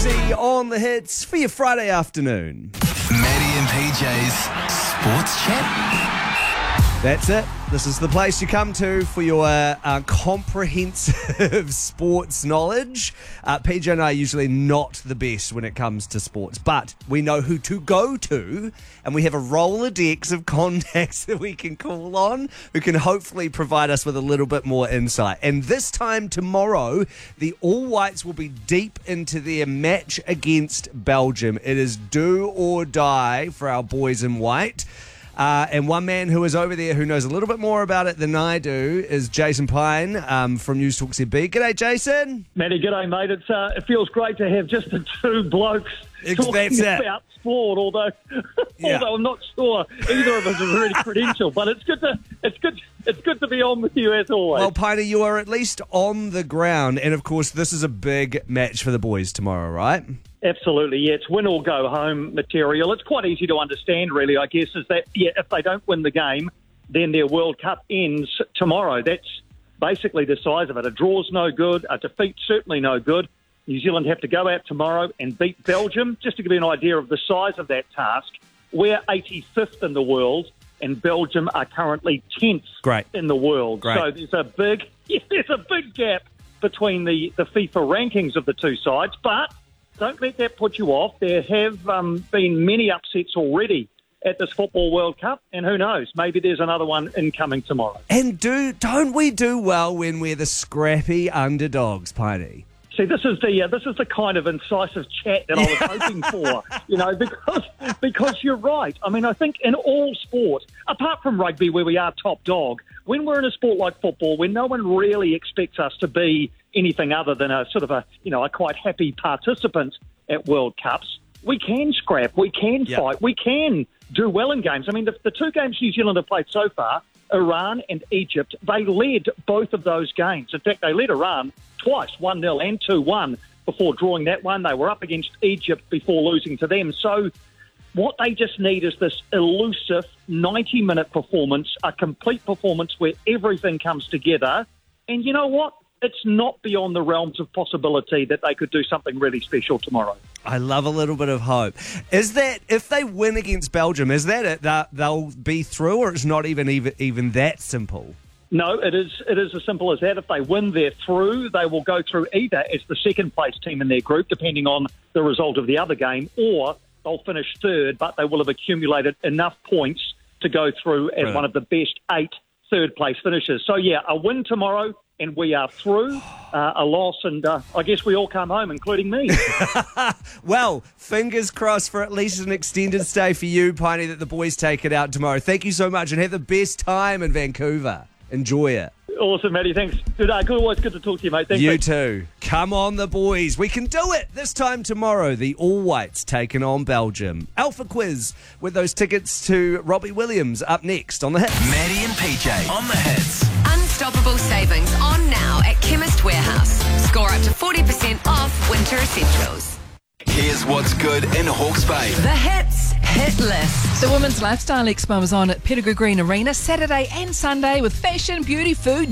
Jonesy on the hits for your Friday afternoon. Maddie and PJ's Sports Chat. That's it. This is the place you come to for your comprehensive sports knowledge. PJ and I are usually not the best when it comes to sports, but we know who to go to, and we have a Rolodex of contacts that we can call on who can hopefully provide us with a little bit more insight. And this time tomorrow, the All Whites will be deep into their match against Belgium. It is do or die for our boys in white. And one man who is over there who knows a little bit more about it than I do is Jason Pine from News Talk ZB. G'day, Jason. Matty, g'day, mate. It feels great to have just the two blokes talking about sport, although I'm not sure either of us are really credentialed, but it's good to be on with you as always. Well, Piney, you are at least on the ground, and of course this is a big match for the boys tomorrow, right? Absolutely, yeah. It's win or go home material. It's quite easy to understand, really, I guess, is that, if they don't win the game, then their World Cup ends tomorrow. That's basically the size of it. A draw's no good, a defeat's certainly no good. New Zealand have to go out tomorrow and beat Belgium. Just to give you an idea of the size of that task, we're 85th in the world, and Belgium are currently 10th in the world. Great. So there's a big gap between the FIFA rankings of the two sides, but don't let that put you off. There have been many upsets already at this Football World Cup, and who knows, maybe there's another one incoming tomorrow. And don't we do well when we're the scrappy underdogs, Piney? See, this is the kind of incisive chat that I was hoping for, because you're right. I mean, I think in all sport, apart from rugby where we are top dog, when we're in a sport like football, where no one really expects us to be anything other than a quite happy participant at World Cups, we can scrap, we can fight, we can do well in games. I mean, the two games New Zealand have played so far, Iran and Egypt, they led both of those games. In fact, they led Iran twice, 1-0 and 2-1 before drawing that one. They were up against Egypt before losing to them. So what they just need is this elusive 90-minute performance, a complete performance where everything comes together. And you know what? It's not beyond the realms of possibility that they could do something really special tomorrow. I love a little bit of hope. Is that, if they win against Belgium, is that it? That they'll be through, or it's not even that simple? No, it is as simple as that. If they win, they're through. They will go through either as the second-place team in their group, depending on the result of the other game, or they'll finish third, but they will have accumulated enough points to go through as one of the best 8 third-place finishers. So, yeah, a win tomorrow, and we are through. A loss, and I guess we all come home, including me. Well, fingers crossed for at least an extended stay for you, Piney, that the boys take it out tomorrow. Thank you so much, and have the best time in Vancouver. Enjoy it. Awesome, Matty. Thanks. Good day. Always good to talk to you, mate. Thanks, you mate. too. Come on, the boys. We can do it. This time tomorrow, the All Whites taking on Belgium. Alpha Quiz with those tickets to Robbie Williams up next on The Hits. Maddie and PJ on The Hits. Unstoppable savings on now at Chemist Warehouse. Score up to 40% off winter essentials. Here's what's good in Hawke's Bay. The Hits Hit List. The Women's Lifestyle Expo was on at Pettigrew Green Arena Saturday and Sunday with fashion, beauty, food,